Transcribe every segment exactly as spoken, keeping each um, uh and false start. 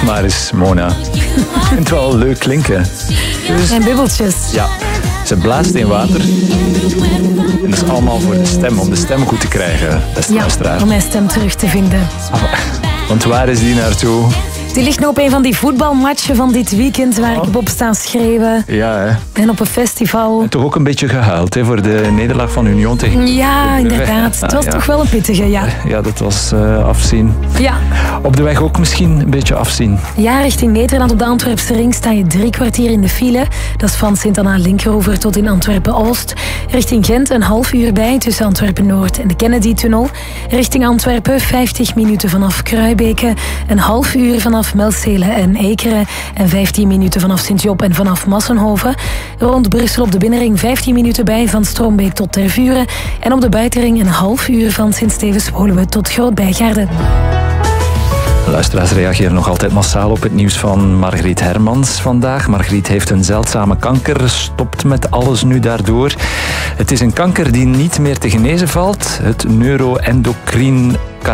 maar eens, Mona. Ik vind het wel leuk klinken. Dus, en bubbeltjes. Ja, ze blaast in water. En dat is allemaal voor de stem, om de stem goed te krijgen, beste ja, luisteraar. om mijn stem terug te vinden. Want waar is die naartoe? Die ligt nu op een van die voetbalmatchen van dit weekend waar oh. ik op sta schreeuwen. Ja, hè. En op een festival. En toch ook een beetje gehuild hè, voor de nederlaag van Union tegen... Ja, inderdaad. Het was ja. toch wel een pittige, ja. Ja, dat was uh, afzien. Ja. Op de weg ook misschien een beetje afzien. Ja, richting Nederland op de Antwerpse ring sta je drie kwartier in de file. Dat is van Sint-Anna-Linkeroever tot in Antwerpen-Oost. Richting Gent een half uur bij tussen Antwerpen-Noord en de Kennedy-tunnel. Richting Antwerpen vijftig minuten vanaf Kruibeke. Een half uur vanaf Melcelen en Ekeren en vijftien minuten vanaf Sint-Job en vanaf Massenhoven. Rond Brussel op de binnenring vijftien minuten bij van Stroombeek tot Tervuren en op de buitenring een half uur van Sint-Stevens-Woluwe tot Groot-Bijgaarden. Luisteraars reageren nog altijd massaal op het nieuws van Margriet Hermans vandaag. Margriet heeft een zeldzame kanker, stopt met alles nu daardoor. Het is een kanker die niet meer te genezen valt. Het neuroendocrine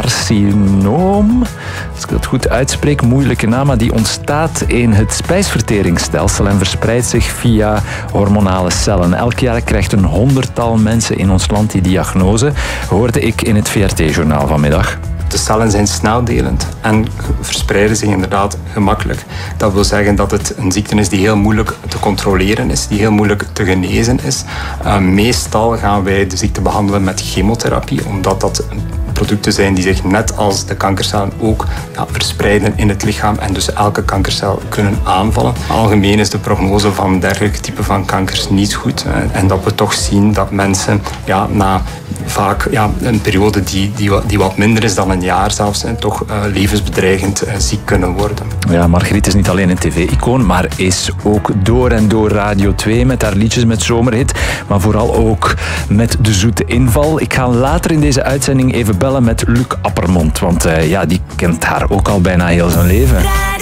carcinoom, als ik dat goed uitspreek, moeilijke naam, maar die ontstaat in het spijsverteringsstelsel en verspreidt zich via hormonale cellen. Elk jaar krijgt een honderdtal mensen in ons land die diagnose, hoorde ik in het V R T-journaal vanmiddag. De cellen zijn sneldelend en verspreiden zich inderdaad gemakkelijk. Dat wil zeggen dat het een ziekte is die heel moeilijk te controleren is, die heel moeilijk te genezen is. Uh, meestal gaan wij de ziekte behandelen met chemotherapie, omdat dat producten zijn die zich net als de kankercellen ook ja, verspreiden in het lichaam en dus elke kankercel kunnen aanvallen. Algemeen is de prognose van dergelijke typen van kankers niet goed. En dat we toch zien dat mensen ja, na vaak ja, een periode die, die, die wat minder is dan een jaar zelfs, en toch uh, levensbedreigend uh, ziek kunnen worden. Ja, Margriet is niet alleen een tv-icoon, maar is ook door en door Radio twee met haar liedjes met Zomerhit, maar vooral ook met de zoete inval. Ik ga later in deze uitzending even bellen met Luc Appermond, want uh, ja, die kent haar ook al bijna heel zijn leven.